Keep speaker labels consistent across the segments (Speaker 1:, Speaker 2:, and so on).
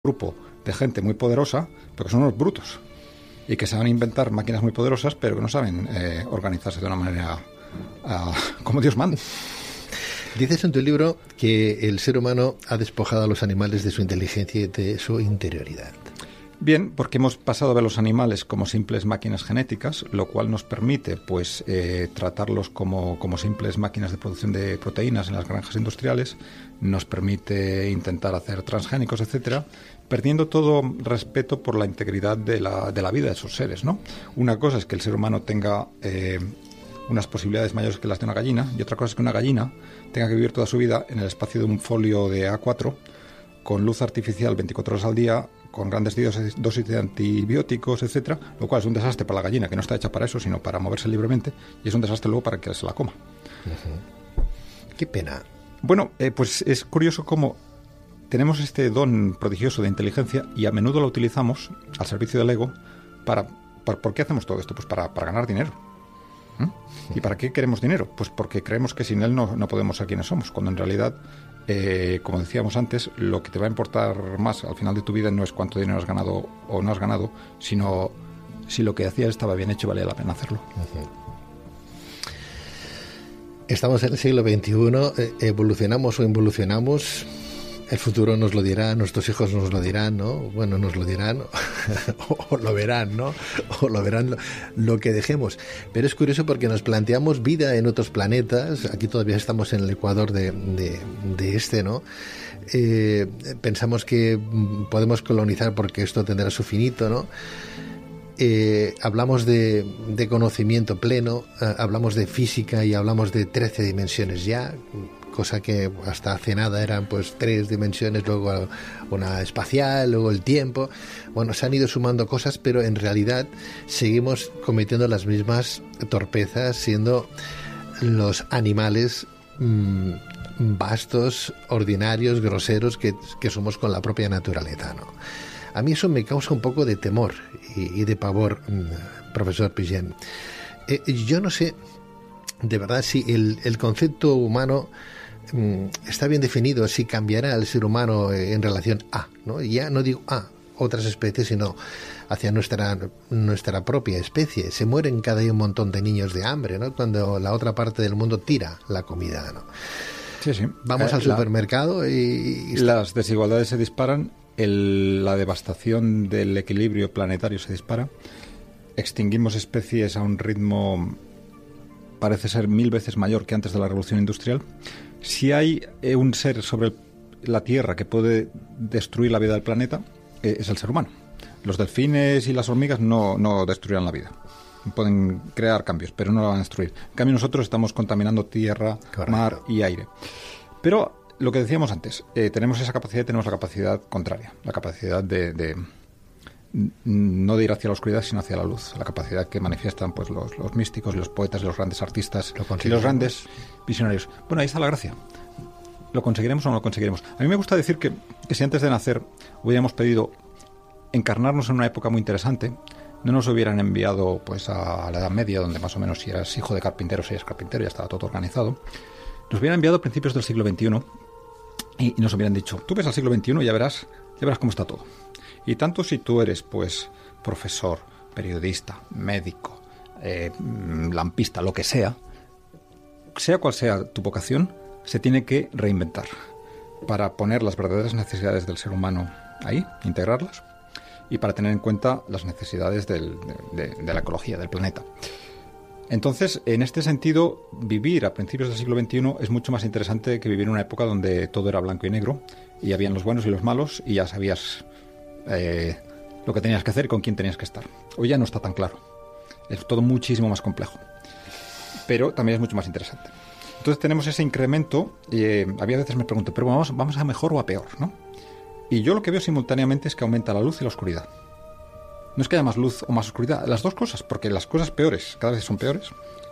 Speaker 1: grupo de gente muy poderosa, pero que son unos brutos y que saben inventar máquinas muy poderosas, pero que no saben organizarse de una manera como Dios manda.
Speaker 2: Dices en tu libro que el ser humano ha despojado a los animales de su inteligencia y de su interioridad.
Speaker 1: Bien, porque hemos pasado a ver los animales como simples máquinas genéticas, lo cual nos permite pues tratarlos como simples máquinas de producción de proteínas en las granjas industriales, nos permite intentar hacer transgénicos, etcétera, perdiendo todo respeto por la integridad de la vida de esos seres, ¿no? Una cosa es que el ser humano tenga unas posibilidades mayores que las de una gallina, y otra cosa es que una gallina tenga que vivir toda su vida en el espacio de un folio de A4, con luz artificial 24 horas al día, con grandes dosis de antibióticos, etcétera, lo cual es un desastre para la gallina, que no está hecha para eso, sino para moverse libremente, y es un desastre luego para que se la coma.
Speaker 2: Uh-huh. Qué pena.
Speaker 1: Bueno, pues es curioso cómo tenemos este don prodigioso de inteligencia y a menudo lo utilizamos al servicio del ego ¿por qué hacemos todo esto? Pues para ganar dinero. ¿Y para qué queremos dinero? Pues porque creemos que sin él no podemos ser quienes somos, cuando en realidad, como decíamos antes, lo que te va a importar más al final de tu vida no es cuánto dinero has ganado o no has ganado, sino si lo que hacías estaba bien hecho y valía la pena hacerlo.
Speaker 2: Uh-huh. Estamos en el siglo XXI, evolucionamos o involucionamos. El futuro nos lo dirá, nuestros hijos nos lo dirán, ¿no? Bueno, nos lo dirán o lo verán, ¿no? O lo verán lo que dejemos. Pero es curioso porque nos planteamos vida en otros planetas. Aquí todavía estamos en el ecuador de este, ¿no? Pensamos que podemos colonizar porque esto tendrá su finito, ¿no? Hablamos de conocimiento pleno, hablamos de física y hablamos de 13 dimensiones ya, cosa que hasta hace nada eran pues 3 dimensiones, luego una espacial, luego el tiempo. Bueno, se han ido sumando cosas, pero en realidad seguimos cometiendo las mismas torpezas, siendo los animales vastos, ordinarios, groseros que somos con la propia naturaleza, ¿no? A mí eso me causa un poco de temor y de pavor, profesor Pigent. Yo no sé, de verdad, si el concepto humano está bien definido, si cambiará el ser humano en relación a, ¿no? Ya no digo a otras especies, sino hacia nuestra propia especie. Se mueren cada día un montón de niños de hambre, ¿no? Cuando la otra parte del mundo tira la comida, ¿no?
Speaker 1: Sí, sí.
Speaker 2: Vamos al supermercado y
Speaker 1: las desigualdades se disparan. La devastación del equilibrio planetario se dispara, extinguimos especies a un ritmo parece ser 1000 veces mayor que antes de la revolución industrial. Si hay un ser sobre la Tierra que puede destruir la vida del planeta, es el ser humano. Los delfines y las hormigas no destruirán la vida. Pueden crear cambios, pero no la van a destruir. En cambio nosotros estamos contaminando tierra, correcto, mar y aire. Pero lo que decíamos antes, tenemos esa capacidad y tenemos la capacidad contraria, la capacidad de no de ir hacia la oscuridad, sino hacia la luz, la capacidad que manifiestan pues los místicos, los poetas, los grandes artistas y los grandes visionarios. Bueno, ahí está la gracia. ¿Lo conseguiremos o no lo conseguiremos? A mí me gusta decir que si antes de nacer hubiéramos pedido encarnarnos en una época muy interesante, no nos hubieran enviado pues a la Edad Media, donde más o menos si eras hijo de carpintero, si eres carpintero, ya estaba todo organizado. Nos hubieran enviado a principios del siglo XXI y nos hubieran dicho, tú ves al siglo XXI y ya verás cómo está todo. Y tanto si tú eres pues profesor, periodista, médico, lampista, lo que sea cual sea tu vocación, se tiene que reinventar para poner las verdaderas necesidades del ser humano ahí, integrarlas, y para tener en cuenta las necesidades de la ecología, del planeta. Entonces, en este sentido, vivir a principios del siglo XXI es mucho más interesante que vivir en una época donde todo era blanco y negro y habían los buenos y los malos y ya sabías lo que tenías que hacer y con quién tenías que estar. Hoy ya no está tan claro. Es todo muchísimo más complejo. Pero también es mucho más interesante. Entonces tenemos ese incremento y había veces me pregunto, pero vamos a mejor o a peor, ¿no? Y yo lo que veo simultáneamente es que aumenta la luz y la oscuridad. No es que haya más luz o más oscuridad, las dos cosas, porque las cosas peores cada vez son peores.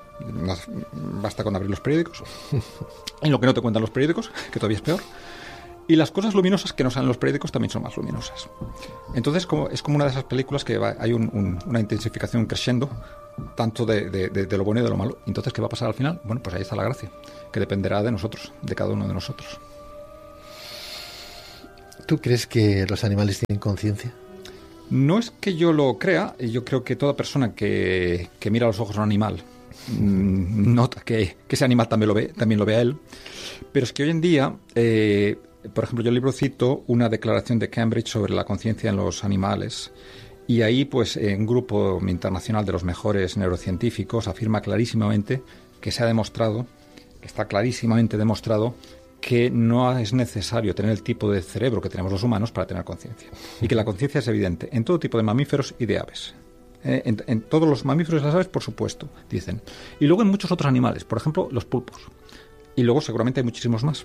Speaker 1: Basta con abrir los periódicos. Y lo que no te cuentan los periódicos, que todavía es peor. Y las cosas luminosas que no salen en los periódicos también son más luminosas. Entonces es como una de esas películas que hay una intensificación crescendo, tanto de lo bueno y de lo malo. Entonces, ¿qué va a pasar al final? Bueno, pues ahí está la gracia, que dependerá de nosotros, de cada uno de nosotros.
Speaker 2: ¿Tú crees que los animales tienen conciencia?
Speaker 1: No es que yo lo crea, yo creo que toda persona que mira a los ojos a un animal nota que ese animal también lo ve a él. Pero es que hoy en día, por ejemplo, yo en el libro cito una declaración de Cambridge sobre la conciencia en los animales. Y ahí, pues, un grupo internacional de los mejores neurocientíficos afirma clarísimamente que se ha demostrado, que está clarísimamente demostrado, que no es necesario tener el tipo de cerebro que tenemos los humanos para tener conciencia. Y que la conciencia es evidente en todo tipo de mamíferos y de aves. En todos los mamíferos y las aves, por supuesto, dicen. Y luego en muchos otros animales, por ejemplo, los pulpos. Y luego seguramente hay muchísimos más.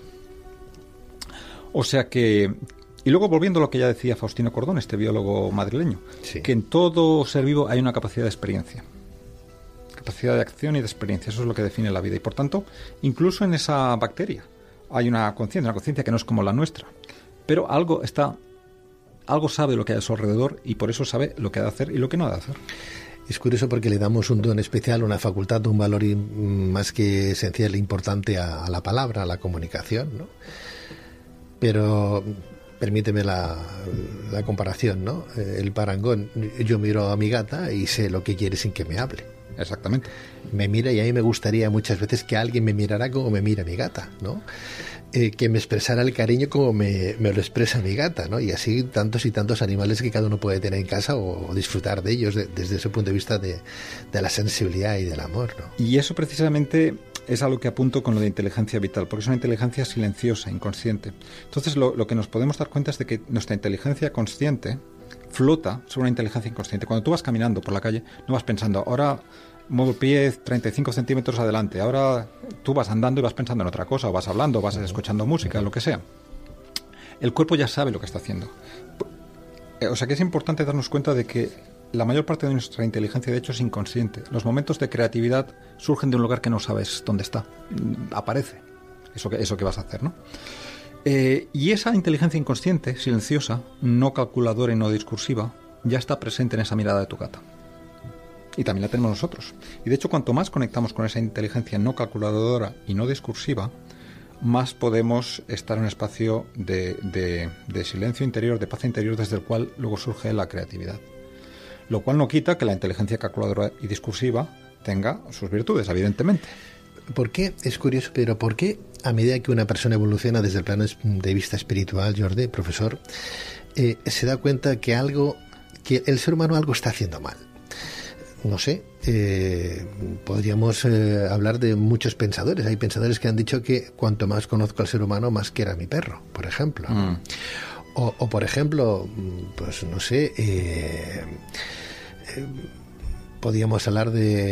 Speaker 1: O sea que... Y luego, volviendo a lo que ya decía Faustino Cordón, este biólogo madrileño, sí, que en todo ser vivo hay una capacidad de experiencia. Capacidad de acción y de experiencia. Eso es lo que define la vida. Y por tanto, incluso en esa bacteria hay una conciencia que no es como la nuestra. Pero algo sabe de lo que hay a su alrededor y por eso sabe lo que ha de hacer y lo que no ha de hacer.
Speaker 2: Es curioso porque le damos un don especial, una facultad, un valor más que esencial e importante a la palabra, a la comunicación, ¿no? Pero... permíteme la comparación, ¿no? El parangón. Yo miro a mi gata y sé lo que quiere sin que me hable.
Speaker 1: Exactamente.
Speaker 2: Me mira y a mí me gustaría muchas veces que alguien me mirara como me mira mi gata, ¿no? Que me expresara el cariño como me lo expresa mi gata, ¿no? Y así tantos y tantos animales que cada uno puede tener en casa o disfrutar de ellos desde ese punto de vista de la sensibilidad y del amor, ¿no?
Speaker 1: Y eso precisamente es a lo que apunto con lo de inteligencia vital, porque es una inteligencia silenciosa, inconsciente. Entonces lo que nos podemos dar cuenta es de que nuestra inteligencia consciente flota sobre una inteligencia inconsciente. Cuando tú vas caminando por la calle, no vas pensando, ahora muevo el pie 35 centímetros adelante, ahora tú vas andando y vas pensando en otra cosa, o vas hablando, o vas escuchando música, lo que sea. El cuerpo ya sabe lo que está haciendo. O sea que es importante darnos cuenta de que la mayor parte de nuestra inteligencia, de hecho, es inconsciente. Los momentos de creatividad surgen de un lugar que no sabes dónde está. Aparece eso que vas a hacer, ¿no? Y esa inteligencia inconsciente, silenciosa, no calculadora y no discursiva, ya está presente en esa mirada de tu gata. Y también la tenemos nosotros. Y de hecho, cuanto más conectamos con esa inteligencia no calculadora y no discursiva, más podemos estar en un espacio de silencio interior, de paz interior, desde el cual luego surge la creatividad. Lo cual no quita que la inteligencia calculadora y discursiva tenga sus virtudes, evidentemente.
Speaker 2: ¿Por qué? Es curioso, pero ¿por qué a medida que una persona evoluciona desde el plano de vista espiritual, Jordi, profesor, se da cuenta que el ser humano algo está haciendo mal? No sé, podríamos hablar de muchos pensadores. Hay pensadores que han dicho que cuanto más conozco al ser humano, más quiero a mi perro, por ejemplo. O por ejemplo, pues no sé, podríamos hablar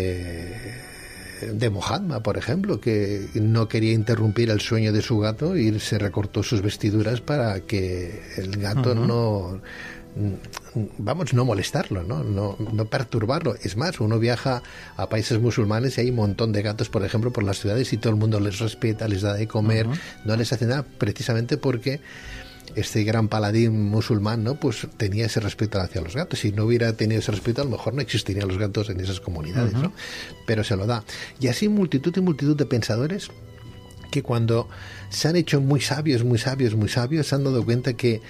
Speaker 2: de Mohammed, por ejemplo, que no quería interrumpir el sueño de su gato y se recortó sus vestiduras para que el gato no molestarlo, no perturbarlo. Es más, uno viaja a países musulmanes y hay un montón de gatos, por ejemplo, por las ciudades y todo el mundo les respeta, les da de comer, no les hace nada, precisamente porque este gran paladín musulmán, ¿no?, pues tenía ese respeto hacia los gatos. Si no hubiera tenido ese respeto, a lo mejor no existirían los gatos en esas comunidades, ¿no? Pero se lo da. Y así multitud y multitud de pensadores que cuando se han hecho muy sabios, se han dado cuenta que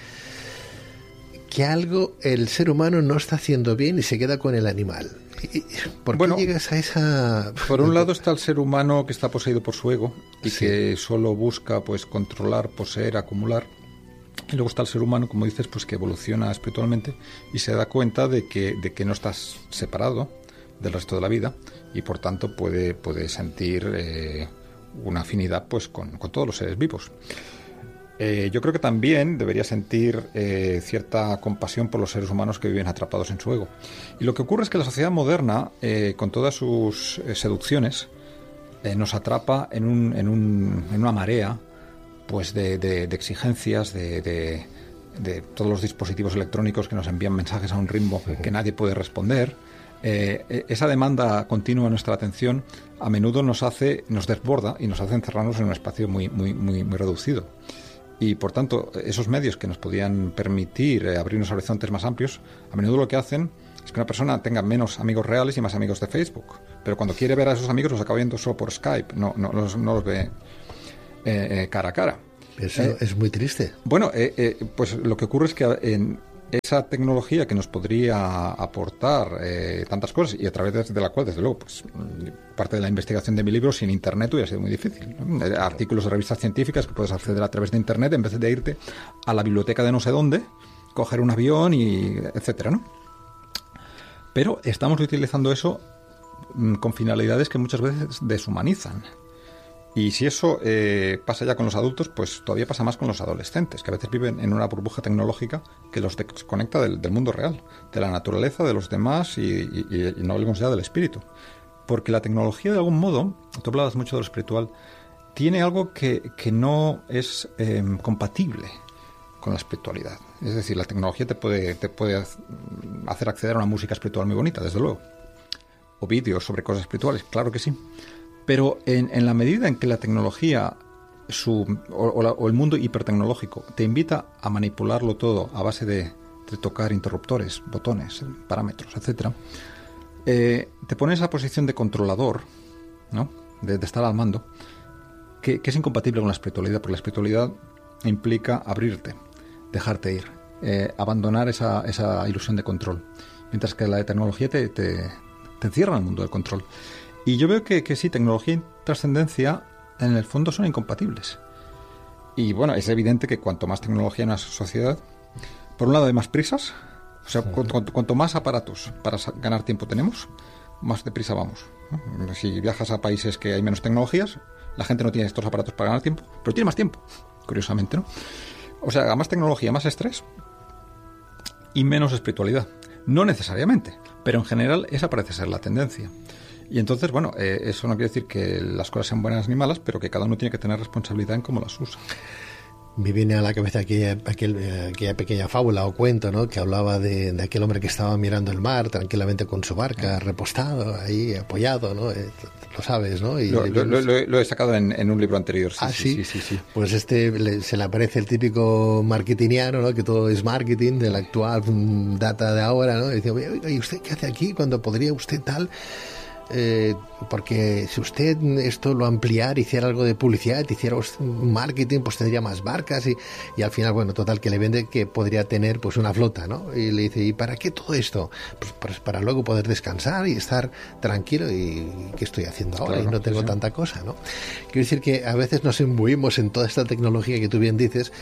Speaker 2: algo el ser humano no está haciendo bien y se queda con el animal. ¿Por qué llegas a esa...?
Speaker 1: Por un lado está el ser humano que está poseído por su ego y que solo busca, pues, controlar, poseer, acumular. Y luego está el ser humano, como dices, pues que evoluciona espiritualmente y se da cuenta de que no estás separado del resto de la vida y por tanto puede sentir una afinidad, pues, con todos los seres vivos. Yo creo que también debería sentir cierta compasión por los seres humanos que viven atrapados en su ego. Y lo que ocurre es que la sociedad moderna, con todas sus seducciones, nos atrapa en una marea, pues de exigencias, de todos los dispositivos electrónicos que nos envían mensajes a un ritmo que nadie puede responder. Esa demanda continua de nuestra atención a menudo nos desborda y nos hace encerrarnos en un espacio muy reducido. Y por tanto, esos medios que nos podían permitir abrirnos a horizontes más amplios, a menudo lo que hacen es que una persona tenga menos amigos reales y más amigos de Facebook. Pero cuando quiere ver a esos amigos los acaba viendo solo por Skype, no los ve cara a cara.
Speaker 2: Eso es muy triste.
Speaker 1: Bueno, pues lo que ocurre es que en esa tecnología que nos podría aportar tantas cosas, y a través de la cual, desde luego, pues parte de la investigación de mi libro, sin Internet hubiera sido muy difícil, ¿no? Artículos de revistas científicas que puedes acceder a través de Internet en vez de irte a la biblioteca de no sé dónde, coger un avión y etcétera, ¿no? Pero estamos utilizando eso con finalidades que muchas veces deshumanizan. Y si eso pasa ya con los adultos, pues todavía pasa más con los adolescentes, que a veces viven en una burbuja tecnológica que los desconecta del mundo real, de la naturaleza, de los demás y no hablemos ya del espíritu. Porque la tecnología, de algún modo, tú hablabas mucho de lo espiritual, tiene algo que no es compatible con la espiritualidad. Es decir, la tecnología te puede hacer acceder a una música espiritual muy bonita, desde luego. O vídeos sobre cosas espirituales, claro que sí. Pero en la medida en que la tecnología o el mundo hipertecnológico te invita a manipularlo todo a base de tocar interruptores, botones, parámetros, etcétera, te pone en esa posición de controlador, ¿no? de estar al mando, que es incompatible con la espiritualidad, porque la espiritualidad implica abrirte, dejarte ir, abandonar esa ilusión de control, mientras que la tecnología te encierra en el mundo del control. Y yo veo que sí, tecnología y trascendencia en el fondo son incompatibles. Y bueno, es evidente que cuanto más tecnología en una sociedad, por un lado hay más prisas, o sea, cuanto más aparatos para ganar tiempo tenemos, más deprisa vamos, ¿no? Si viajas a países que hay menos tecnologías, la gente no tiene estos aparatos para ganar tiempo, pero tiene más tiempo, curiosamente, ¿no? O sea, más tecnología, más estrés y menos espiritualidad. No necesariamente, pero en general esa parece ser la tendencia. Y entonces, bueno, eso no quiere decir que las cosas sean buenas ni malas, pero que cada uno tiene que tener responsabilidad en cómo las usa.
Speaker 2: Me viene a la cabeza aquella pequeña fábula o cuento, ¿no? Que hablaba de aquel hombre que estaba mirando el mar tranquilamente con su barca, repostado, ahí apoyado, ¿no? Lo sabes, ¿no? Y
Speaker 1: lo he sacado en un libro anterior. Sí.
Speaker 2: Pues se le aparece el típico marketingiano, ¿no? Que todo es marketing, de la actual data de ahora, ¿no? Y dice, oiga, ¿y usted qué hace aquí cuando podría usted tal? Porque si usted esto lo ampliara, hiciera algo de publicidad, hiciera marketing, pues tendría más barcas y al final, bueno, total, que le vende que podría tener pues una flota, ¿no? Y le dice, ¿y para qué todo esto? Pues para luego poder descansar y estar tranquilo y ¿qué estoy haciendo ahora? Claro, y no tengo tanta cosa, ¿no? Quiero decir que a veces nos imbuimos en toda esta tecnología que tú bien dices,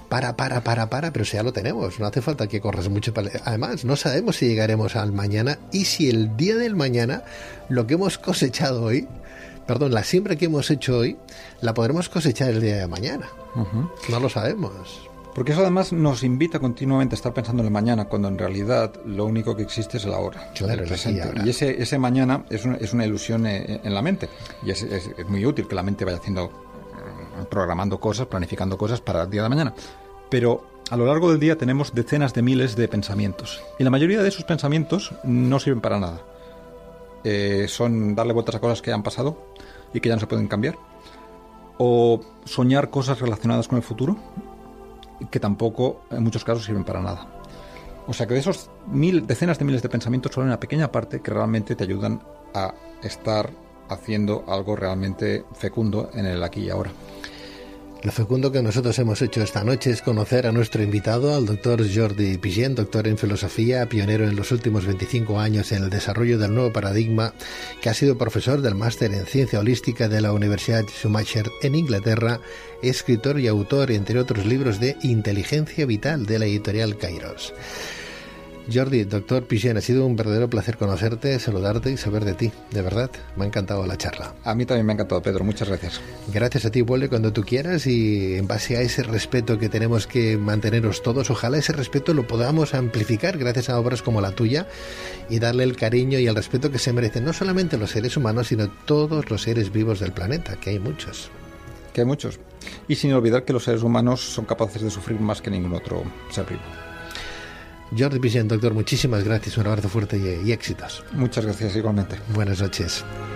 Speaker 2: pero si ya lo tenemos, no hace falta que corras mucho. Además, no sabemos si llegaremos al mañana y si el día del mañana lo que hemos cosechado hoy, la siembra que hemos hecho hoy, la podremos cosechar el día de mañana. No lo sabemos.
Speaker 1: Porque eso además nos invita continuamente a estar pensando en el mañana, cuando en realidad lo único que existe es el ahora,
Speaker 2: claro,
Speaker 1: el presente. Y ese mañana es una ilusión en la mente. Y es muy útil que la mente vaya programando cosas, planificando cosas para el día de mañana. Pero a lo largo del día tenemos decenas de miles de pensamientos. Y la mayoría de esos pensamientos no sirven para nada. Son darle vueltas a cosas que han pasado y que ya no se pueden cambiar, o soñar cosas relacionadas con el futuro que tampoco en muchos casos sirven para nada. O sea que de esos decenas de miles de pensamientos solo hay una pequeña parte que realmente te ayudan a estar haciendo algo realmente fecundo en el aquí y ahora.
Speaker 2: Lo fecundo que nosotros hemos hecho esta noche es conocer a nuestro invitado, al doctor Jordi Pigent, doctor en filosofía, pionero en los últimos 25 años en el desarrollo del nuevo paradigma, que ha sido profesor del máster en ciencia holística de la Universidad Schumacher en Inglaterra, escritor y autor, entre otros libros, de Inteligencia Vital, de la editorial Kairos. Jordi, doctor Pigent, ha sido un verdadero placer conocerte, saludarte y saber de ti. De verdad, me ha encantado la charla.
Speaker 1: A mí también me ha encantado, Pedro. Muchas gracias.
Speaker 2: Gracias a ti, vuelve cuando tú quieras, y en base a ese respeto que tenemos que manteneros todos, ojalá ese respeto lo podamos amplificar gracias a obras como la tuya y darle el cariño y el respeto que se merecen no solamente los seres humanos, sino todos los seres vivos del planeta, que hay muchos.
Speaker 1: Que hay muchos. Y sin olvidar que los seres humanos son capaces de sufrir más que ningún otro ser vivo.
Speaker 2: Jordi Pigent, doctor, muchísimas gracias, un abrazo fuerte y éxitos.
Speaker 1: Muchas gracias, igualmente.
Speaker 2: Buenas noches.